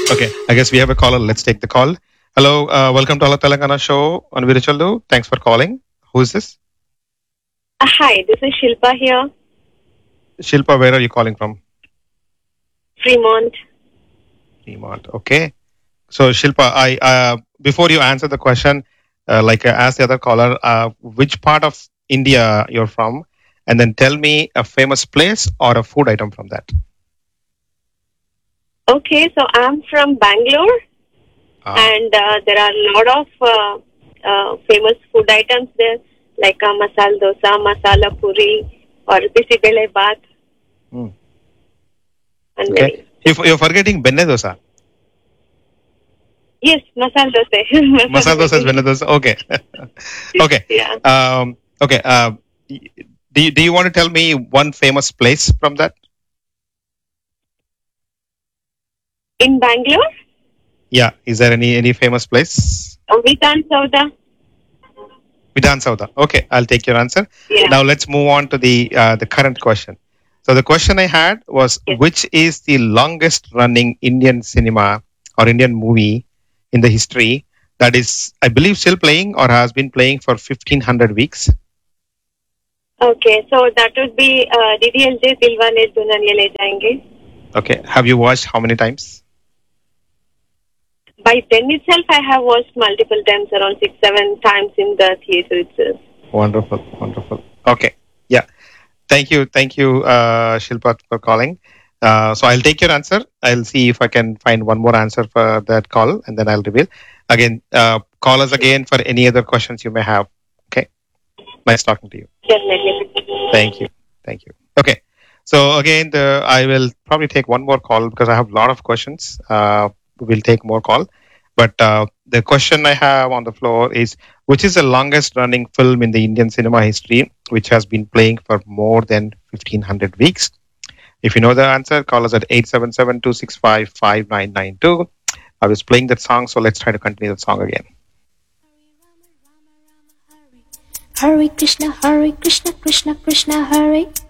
Okay, I guess we have a caller. Let's take the call. Hello, welcome to Alla Telangana show on Virichallu. Thanks for calling. Who is this? Hi, this is Shilpa here, Shilpa, where are you calling from? Fremont. Fremont. Okay. So Shilpa, I before you answer the question, like I asked the other caller, which part of India you're from, and then tell me a famous place or a food item from that. Okay, so I'm from Bangalore, and there are a lot of famous food items there, like masala dosa, masala puri, or bisibele bath. Hmm. And Okay. You're forgetting benne dosa. yes, masala dosa. Masala dosa is benne dosa. Okay. Okay. Yeah. Okay. Do you want to tell me one famous place from that? In Bangalore? Yeah. Is there any famous place? Vidhan Sauda. Vidhan Sauda. Okay, I'll take your answer. Yeah. Now let's move on to the current question. So the question I had was, Yes. which is the longest running Indian cinema or Indian movie in the history that is, I believe, still playing or has been playing for 1500 weeks? Okay, so that would be DDLJ Dilwane Dunaniya Le Jayenge. Okay. Have you watched how many times? By then itself, I have watched multiple times, around 6-7 times in the theater itself. Wonderful, wonderful. Okay, yeah. Thank you, Shilpa, for calling. So I'll take your answer. I'll see if I can find one more answer for that call, and then I'll reveal. Again, call us again for any other questions you may have. Okay. Nice talking to you. Definitely. Thank you. Thank you. Okay. So again, I will probably take one more call because I have a lot of questions. We'll take more call. But the question I have on the floor is, which is the longest running film in the Indian cinema history, which has been playing for more than 1500 weeks? If you know the answer, call us at 877-265-5992. I was playing that song, so let's try to continue that song again. Hare Krishna, Krishna Krishna, Hare